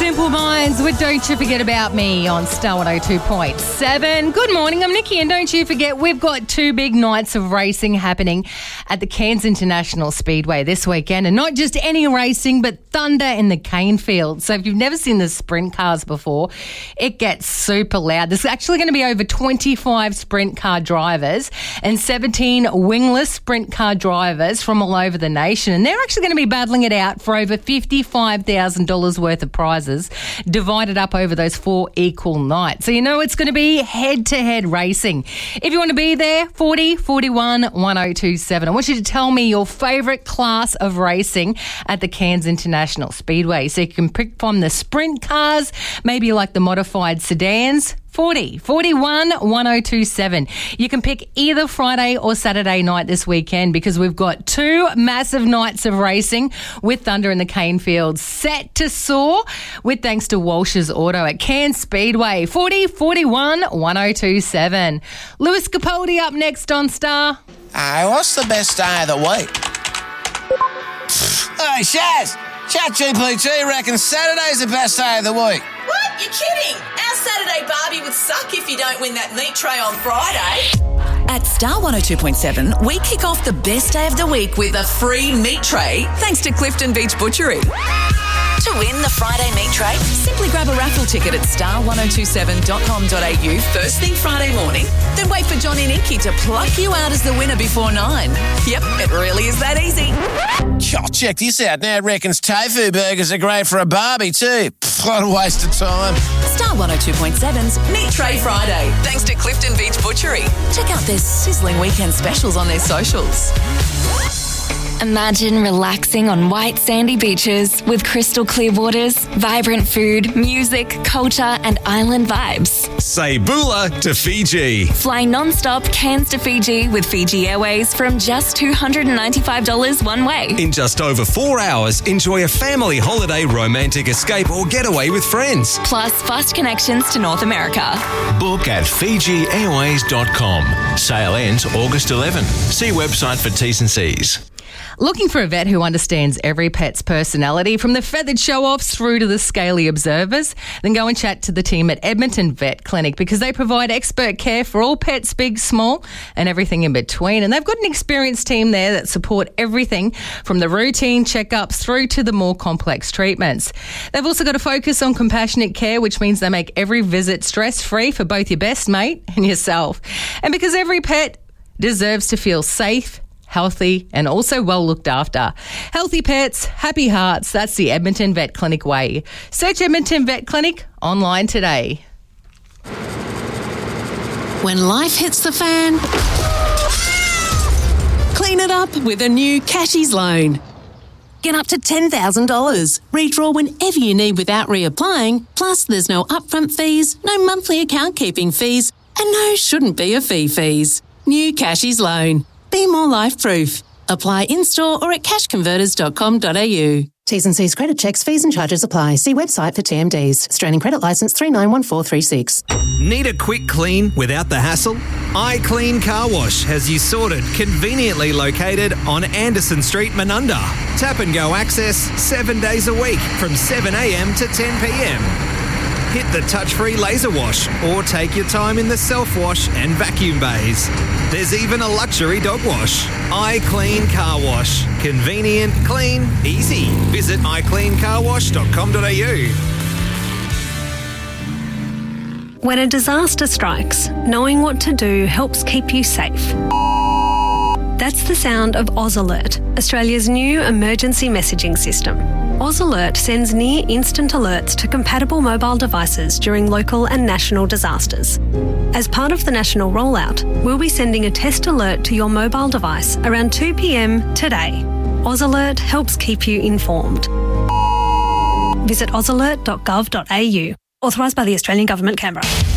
Simple Minds with Don't You Forget About Me on Star 102.7. Good morning, I'm Nikki, and don't you forget we've got 2 big nights of racing happening at the Cairns International Speedway this weekend, and not just any racing but thunder in the cane field. So if you've never seen the sprint cars before, it gets super loud. There's actually going to be over 25 sprint car drivers and 17 wingless sprint car drivers from all over the nation, and they're actually going to be battling it out for over $55,000 worth of prizes divided up over those 4 equal nights. So you know it's going to be head-to-head racing. If you want to be there, 40 41 1027. I want you to tell me your favourite class of racing at the Cairns International Speedway. So you can pick from the sprint cars, maybe you like the modified sedans. 40 41 1027. You can pick either Friday or Saturday night this weekend because we've got 2 massive nights of racing with thunder in the cane field set to soar with thanks to Walsh's Auto at Cairns Speedway. 40 41 1027. Lewis Capaldi up next on Star. Hey, what's the best day of the week? Hey, Shaz, ChatGPT reckons Saturday's the best day of the week. What? You're kidding? Our Saturday Barbie would suck if you don't win that meat tray on Friday. At Star 102.7, we kick off the best day of the week with a free meat tray thanks to Clifton Beach Butchery. To win the Friday meat tray, simply grab a raffle ticket at star1027.com.au first thing Friday morning, then wait for Johnny and Inky to pluck you out as the winner before 9. Yep, it really is that easy. Oh, check this out. Now it reckons tofu burgers are great for a Barbie too. What a waste of time. Star 102.7's Meat Tray Friday, thanks to Clifton Beach Butchery. Check out their sizzling weekend specials on their socials. Imagine relaxing on white sandy beaches with crystal clear waters, vibrant food, music, culture and island vibes. Say bula to Fiji. Fly non-stop Cairns to Fiji with Fiji Airways from just $295 one way. In just over 4 hours, enjoy a family holiday, romantic escape or getaway with friends. Plus fast connections to North America. Book at FijiAirways.com. Sale ends August 11. See website for T's and C's. Looking for a vet who understands every pet's personality, from the feathered show-offs through to the scaly observers? Then go and chat to the team at Edmonton Vet Clinic because they provide expert care for all pets, big, small, and everything in between. And they've got an experienced team there that support everything from the routine checkups through to the more complex treatments. They've also got a focus on compassionate care, which means they make every visit stress-free for both your best mate and yourself. And because every pet deserves to feel safe, healthy and also well looked after. Healthy pets, happy hearts. That's the Edmonton Vet Clinic way. Search Edmonton Vet Clinic online today. When life hits the fan, clean it up with a new Cashies loan. Get up to $10,000. Redraw whenever you need without reapplying. Plus, there's no upfront fees, no monthly account keeping fees, and no shouldn't be a fees. New Cashies loan. Be more life-proof. Apply in-store or at cashconverters.com.au. T's and C's credit checks, fees and charges apply. See website for TMDs. Australian Credit Licence 391436. Need a quick clean without the hassle? iClean Car Wash has you sorted, conveniently located on Anderson Street, Menunda. Tap and go access 7 days a week from 7 a.m. to 10 p.m. Hit the touch-free laser wash or take your time in the self-wash and vacuum bays. There's even a luxury dog wash. iClean Car Wash. Convenient, clean, easy. Visit iCleanCarWash.com.au. When a disaster strikes, knowing what to do helps keep you safe. That's the sound of Oz Alert, Australia's new emergency messaging system. Oz Alert sends near instant alerts to compatible mobile devices during local and national disasters. As part of the national rollout, we'll be sending a test alert to your mobile device around 2 p.m. today. Oz Alert helps keep you informed. Visit ozalert.gov.au. Authorised by the Australian Government, Canberra.